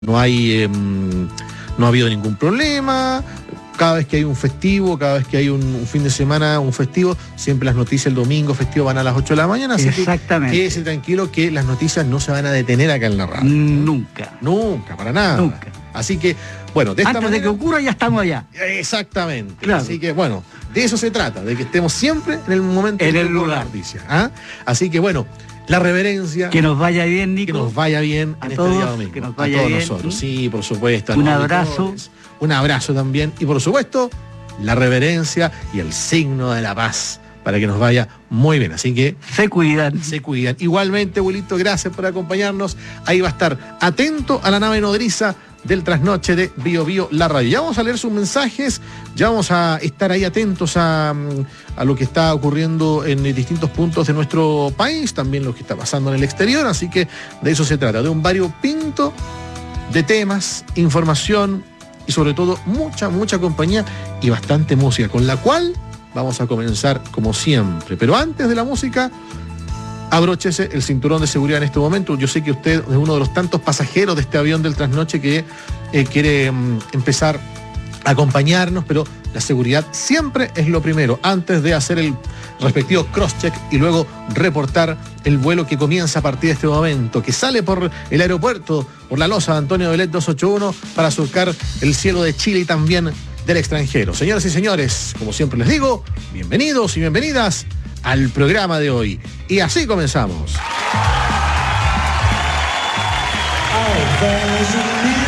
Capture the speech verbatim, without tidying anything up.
No hay, eh, no ha habido ningún problema. Cada vez que hay un festivo, cada vez que hay un, un fin de semana, un festivo, siempre las noticias el domingo festivo van a las ocho de la mañana. Así Exactamente. que quédese tranquilo que las noticias no se van a detener acá en la radio. Nunca. Nunca, para nada. Nunca. Así que, bueno, de esta Antes manera, de que ocurra ya estamos allá. Exactamente. Claro. Así que, bueno, de eso se trata, de que estemos siempre en el momento En el que ocurra lugar. la noticia, ¿ah? Así que, bueno, la reverencia. Que nos vaya bien, Nico. Que nos vaya bien A en todos, este día domingo. que nos vaya a todos bien. nosotros, sí, por supuesto. a Un los abrazo. auditores, Un abrazo también. Y por supuesto, la reverencia y el signo de la paz para que nos vaya muy bien. Así que Se cuidan. se cuidan. Igualmente, abuelito, gracias por acompañarnos. Ahí va a estar atento a la nave nodriza del trasnoche de Bio Bio, la radio. Ya vamos a leer sus mensajes, ya vamos a estar ahí atentos a, a lo que está ocurriendo en distintos puntos de nuestro país, también lo que está pasando en el exterior, así que de eso se trata, de un variopinto de temas, información y sobre todo mucha, mucha compañía y bastante música, con la cual vamos a comenzar como siempre. Pero antes de la música, abróchese el cinturón de seguridad en este momento. Yo sé que usted es uno de los tantos pasajeros de este avión del trasnoche que eh, quiere mm, empezar a acompañarnos, pero la seguridad siempre es lo primero, antes de hacer el respectivo cross-check y luego reportar el vuelo que comienza a partir de este momento, que sale por el aeropuerto, por la losa de Antonio Belet doscientos ochenta y uno para surcar el cielo de Chile y también del extranjero. Señoras y señores, como siempre les digo, bienvenidos y bienvenidas al programa de hoy. Y así comenzamos. Oh,